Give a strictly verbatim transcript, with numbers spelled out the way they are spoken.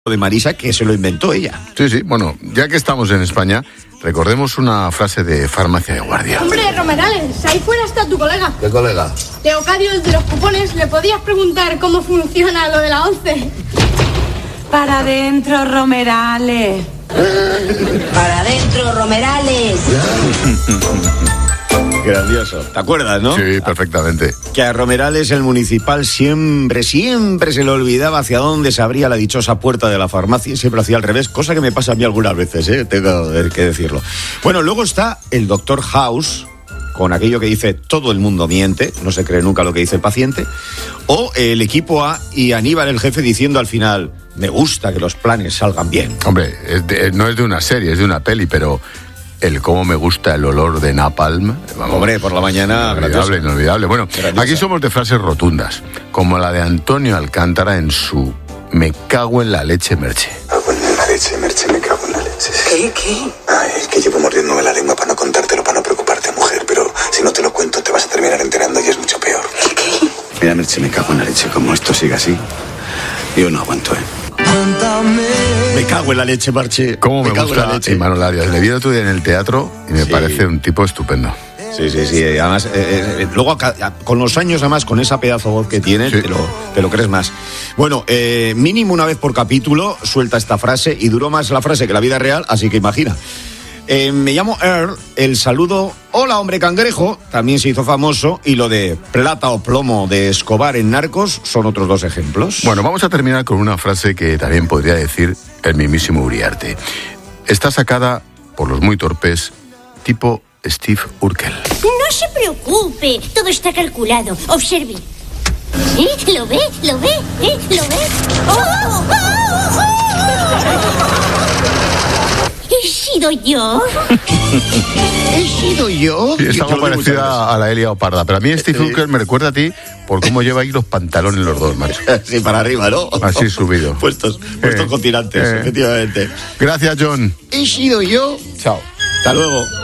de Marisa, que se lo inventó ella. Sí, sí, bueno, ya que estamos en España, recordemos una frase de Farmacia de Guardia. Hombre, Romerales, ahí fuera está tu colega. ¿Qué colega? Leocadio, el de los cupones, ¿le podías preguntar cómo funciona lo de la once? Para adentro, Romerales. Para adentro, Romerales. Grandioso. ¿Te acuerdas, no? Sí, perfectamente. Que a Romerales, el municipal, siempre, siempre se le olvidaba hacia dónde se abría la dichosa puerta de la farmacia y siempre hacía al revés, cosa que me pasa a mí algunas veces, ¿eh? Tengo que decirlo. Bueno, luego está el doctor House, con aquello que dice todo el mundo miente, no se cree nunca lo que dice el paciente, o el equipo A y Aníbal, el jefe, diciendo al final, me gusta que los planes salgan bien. Hombre, es de, no es de una serie, es de una peli, pero... El cómo me gusta el olor de napalm. Vamos, hombre, por la mañana. Inolvidable, inolvidable. Bueno, grandiosa. Aquí somos de frases rotundas, como la de Antonio Alcántara en su Me cago en la leche, Merche. Me cago en la leche, Merche, me cago en la leche. ¿Qué? ¿Qué? Ay, es que llevo mordiéndome la lengua para no contártelo, para no preocuparte, mujer, pero si no te lo cuento te vas a terminar enterando y es mucho peor. ¿Qué? Mira, Merche, me cago en la leche. Como esto siga así, yo no aguanto, ¿eh? Me cago en la leche, Marche. Cómo me, me cago gusta en la leche. Imanol Arias. Le vi el otro día en el teatro y me Sí. parece un tipo estupendo. Sí, sí, sí. Además, eh, eh, luego con los años, además, con esa pedazo de voz que tiene, Sí. te, lo, te lo crees más. Bueno, eh, mínimo una vez por capítulo suelta esta frase y duró más la frase que la vida real, así que imagina. Eh, me llamo Earl, el saludo hola hombre cangrejo también se hizo famoso y lo de plata o plomo de Escobar en Narcos son otros dos ejemplos. Bueno, vamos a terminar con una frase que también podría decir el mismísimo Uriarte. Está sacada por los muy torpes, tipo Steve Urkel. No se preocupe, todo está calculado. Observe. ¿Eh? ¿Lo ve? ¿Lo ve? ¿Eh? ¿Lo ve? ¡Oh! ¡Oh! ¡Oh! ¡Oh! ¿He sido yo? ¿He sido yo? Sí, está Yo- yo muy lo digo muchas parecida a la Elia Oparda, pero a mí Steve Sí. Urkel me recuerda a ti por cómo lleva ahí los pantalones los dos, macho. veces. Sí, para arriba, ¿no? Así subido. Puestos, puestos Eh, con tirantes, eh. efectivamente. Gracias, John. ¿He sido yo? Chao. Hasta luego.